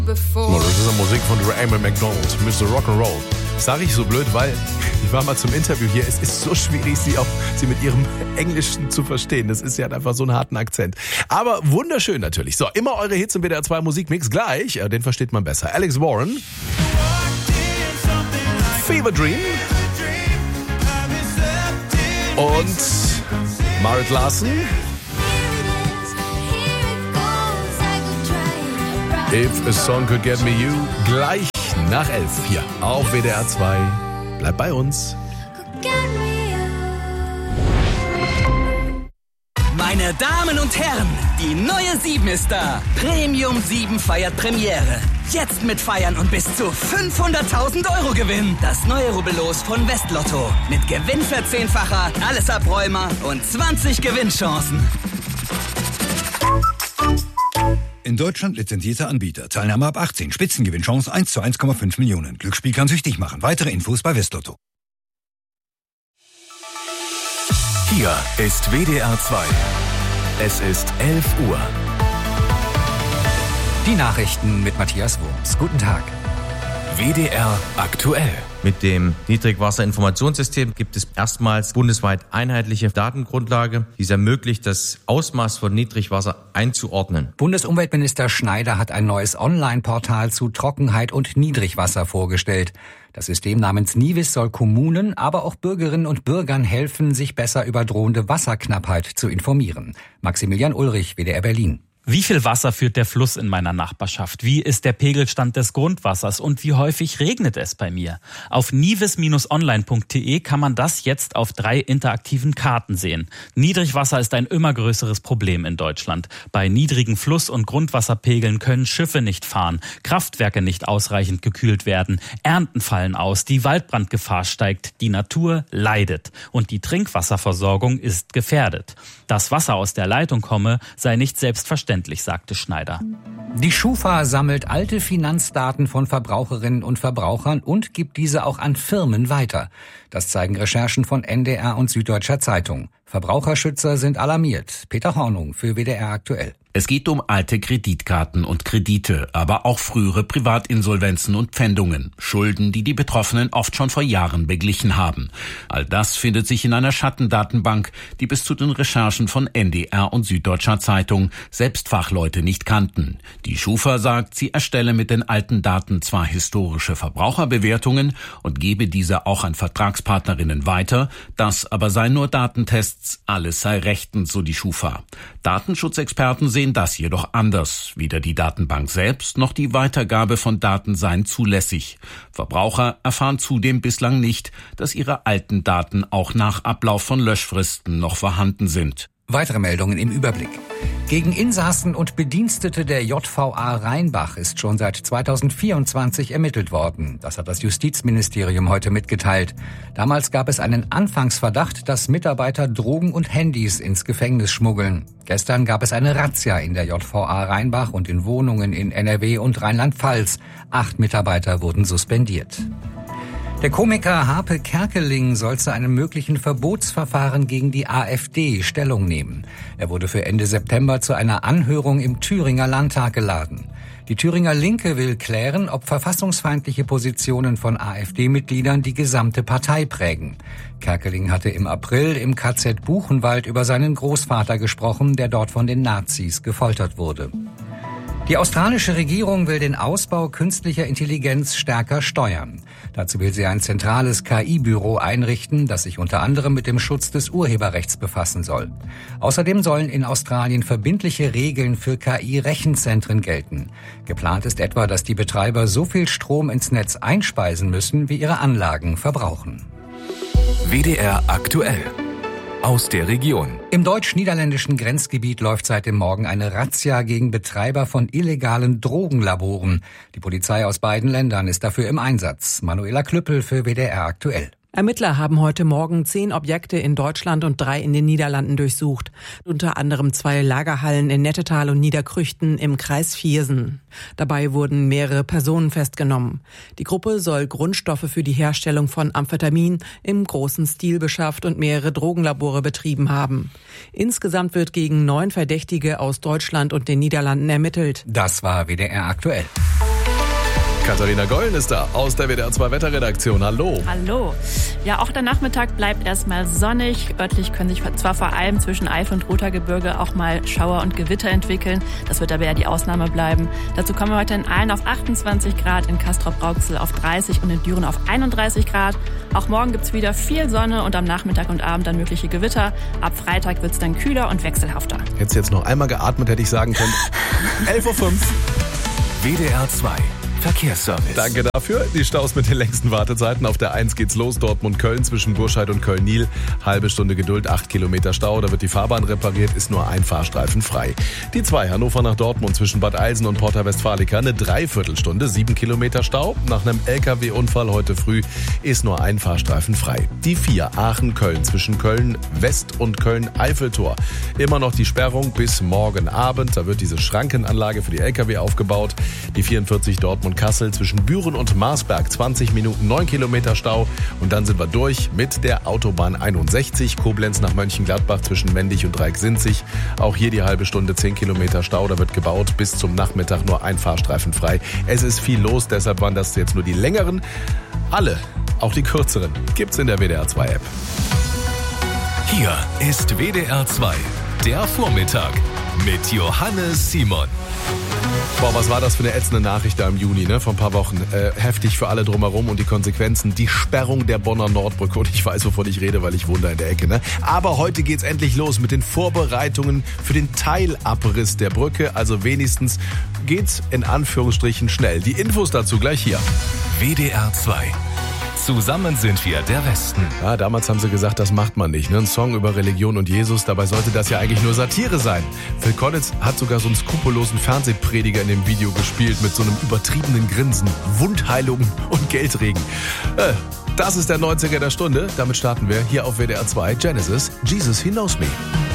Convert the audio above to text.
Das ist Musik von Raymond McDonald, Mr. Rock'n'Roll. Sage ich so blöd, weil ich war mal zum Interview hier. Es ist so schwierig, sie mit ihrem Englischen zu verstehen. Das ist ja einfach so einen harten Akzent. Aber wunderschön natürlich. So, immer eure Hits im WDR 2 Musikmix gleich. Den versteht man besser. Alex Warren. Fever Dream. Und Marit Larson. If a Song Could Get Me You. Gleich nach 11 hier auf WDR 2. Bleibt bei uns. Meine Damen und Herren, die neue 7 ist da. Premium 7 feiert Premiere. Jetzt mit Feiern und bis zu 500.000 € Gewinn. Das neue Rubbellos von Westlotto. Mit Gewinnverzehnfacher, alles Abräumer und 20 Gewinnchancen. In Deutschland lizenzierter Anbieter. Teilnahme ab 18. Spitzengewinnchance 1 zu 1,5 Millionen. Glücksspiel kann süchtig machen. Weitere Infos bei Westlotto. Hier ist WDR 2. Es ist 11 Uhr. Die Nachrichten mit Matthias Wurms. Guten Tag. WDR aktuell. Mit dem Niedrigwasserinformationssystem gibt es erstmals bundesweit einheitliche Datengrundlage, die es ermöglicht, das Ausmaß von Niedrigwasser einzuordnen. Bundesumweltminister Schneider hat ein neues Online-Portal zu Trockenheit und Niedrigwasser vorgestellt. Das System namens Nivis soll Kommunen, aber auch Bürgerinnen und Bürgern helfen, sich besser über drohende Wasserknappheit zu informieren. Maximilian Ulrich, WDR Berlin. Wie viel Wasser führt der Fluss in meiner Nachbarschaft? Wie ist der Pegelstand des Grundwassers? Und wie häufig regnet es bei mir? Auf nivis-online.de kann man das jetzt auf 3 interaktiven Karten sehen. Niedrigwasser ist ein immer größeres Problem in Deutschland. Bei niedrigen Fluss- und Grundwasserpegeln können Schiffe nicht fahren, Kraftwerke nicht ausreichend gekühlt werden, Ernten fallen aus, die Waldbrandgefahr steigt, die Natur leidet und die Trinkwasserversorgung ist gefährdet. Dass Wasser aus der Leitung komme, sei nicht selbstverständlich, sagte Schneider. Die Schufa sammelt alte Finanzdaten von Verbraucherinnen und Verbrauchern und gibt diese auch an Firmen weiter. Das zeigen Recherchen von NDR und Süddeutscher Zeitung. Verbraucherschützer sind alarmiert. Peter Hornung für WDR aktuell. Es geht um alte Kreditkarten und Kredite, aber auch frühere Privatinsolvenzen und Pfändungen, Schulden, die die Betroffenen oft schon vor Jahren beglichen haben. All das findet sich in einer Schattendatenbank, die bis zu den Recherchen von NDR und Süddeutscher Zeitung selbst Fachleute nicht kannten. Die Schufa sagt, sie erstelle mit den alten Daten zwar historische Verbraucherbewertungen und gebe diese auch an Vertragspartnerinnen weiter, das aber seien nur Datentests, alles sei rechtens, so die Schufa. Datenschutzexperten sehen das jedoch anders. Weder die Datenbank selbst noch die Weitergabe von Daten seien zulässig. Verbraucher erfahren zudem bislang nicht, dass ihre alten Daten auch nach Ablauf von Löschfristen noch vorhanden sind. Weitere Meldungen im Überblick. Gegen Insassen und Bedienstete der JVA Rheinbach ist schon seit 2024 ermittelt worden. Das hat das Justizministerium heute mitgeteilt. Damals gab es einen Anfangsverdacht, dass Mitarbeiter Drogen und Handys ins Gefängnis schmuggeln. Gestern gab es eine Razzia in der JVA Rheinbach und in Wohnungen in NRW und Rheinland-Pfalz. 8 Mitarbeiter wurden suspendiert. Der Komiker Harpe Kerkeling soll zu einem möglichen Verbotsverfahren gegen die AfD Stellung nehmen. Er wurde für Ende September zu einer Anhörung im Thüringer Landtag geladen. Die Thüringer Linke will klären, ob verfassungsfeindliche Positionen von AfD-Mitgliedern die gesamte Partei prägen. Kerkeling hatte im April im KZ Buchenwald über seinen Großvater gesprochen, der dort von den Nazis gefoltert wurde. Die australische Regierung will den Ausbau künstlicher Intelligenz stärker steuern. Dazu will sie ein zentrales KI-Büro einrichten, das sich unter anderem mit dem Schutz des Urheberrechts befassen soll. Außerdem sollen in Australien verbindliche Regeln für KI-Rechenzentren gelten. Geplant ist etwa, dass die Betreiber so viel Strom ins Netz einspeisen müssen, wie ihre Anlagen verbrauchen. WDR aktuell. Aus der Region. Im deutsch-niederländischen Grenzgebiet läuft seit dem Morgen eine Razzia gegen Betreiber von illegalen Drogenlaboren. Die Polizei aus beiden Ländern ist dafür im Einsatz. Manuela Klüppel für WDR aktuell. Ermittler haben heute Morgen 10 Objekte in Deutschland und 3 in den Niederlanden durchsucht. Unter anderem 2 Lagerhallen in Nettetal und Niederkrüchten im Kreis Viersen. Dabei wurden mehrere Personen festgenommen. Die Gruppe soll Grundstoffe für die Herstellung von Amphetamin im großen Stil beschafft und mehrere Drogenlabore betrieben haben. Insgesamt wird gegen 9 Verdächtige aus Deutschland und den Niederlanden ermittelt. Das war WDR aktuell. Katharina Gollen ist da aus der WDR 2 Wetterredaktion. Hallo. Hallo. Ja, auch der Nachmittag bleibt erstmal sonnig. Örtlich können sich zwar vor allem zwischen Eifel und Rothaargebirge auch mal Schauer und Gewitter entwickeln. Das wird aber eher die Ausnahme bleiben. Dazu kommen wir heute in Aalen auf 28 Grad, in Castrop-Rauxel auf 30 und in Düren auf 31 Grad. Auch morgen gibt's wieder viel Sonne und am Nachmittag und Abend dann mögliche Gewitter. Ab Freitag wird's dann kühler und wechselhafter. Hättest jetzt noch einmal geatmet, hätte ich sagen können. 11.05 Uhr. WDR 2 Verkehrsservice. Danke dafür. Die Staus mit den längsten Wartezeiten. Auf der 1 geht's los, Dortmund-Köln zwischen Burscheid und Köln-Nil. Halbe Stunde Geduld, 8 Kilometer Stau. Da wird die Fahrbahn repariert, ist nur ein Fahrstreifen frei. Die 2 Hannover nach Dortmund zwischen Bad Eilsen und Porta Westfalica. Eine Dreiviertelstunde, 7 Kilometer Stau. Nach einem LKW-Unfall heute früh ist nur ein Fahrstreifen frei. Die 4 Aachen-Köln zwischen Köln-West und Köln-Eiffeltor. Immer noch die Sperrung bis morgen Abend. Da wird diese Schrankenanlage für die LKW aufgebaut. Die 44 Dortmund-Kassel zwischen Büren und Marsberg, 20 Minuten, 9 Kilometer Stau. Und dann sind wir durch mit der Autobahn 61, Koblenz nach Mönchengladbach zwischen Mendig und Dreieck-Sinzig. Auch hier die halbe Stunde, 10 Kilometer Stau. Da wird gebaut, bis zum Nachmittag nur ein Fahrstreifen frei. Es ist viel los, deshalb waren das jetzt nur die längeren. Alle, auch die kürzeren, gibt's in der WDR 2 App. Hier ist WDR 2, der Vormittag mit Johannes Simon. Boah, was war das für eine ätzende Nachricht da im Juni, ne? Vor ein paar Wochen. Heftig für alle drumherum und die Konsequenzen. Die Sperrung der Bonner Nordbrücke. Und ich weiß, wovon ich rede, weil ich wohne da in der Ecke, ne? Aber heute geht's endlich los mit den Vorbereitungen für den Teilabriss der Brücke. Also wenigstens geht's in Anführungsstrichen schnell. Die Infos dazu gleich hier. WDR 2. Zusammen sind wir der Westen. Ja, damals haben sie gesagt, das macht man nicht. Ne? Ein Song über Religion und Jesus, dabei sollte das ja eigentlich nur Satire sein. Phil Collins hat sogar so einen skrupellosen Fernsehprediger in dem Video gespielt mit so einem übertriebenen Grinsen, Wundheilung und Geldregen. Das ist der 90er der Stunde. Damit starten wir hier auf WDR 2 Genesis, Jesus He Knows Me.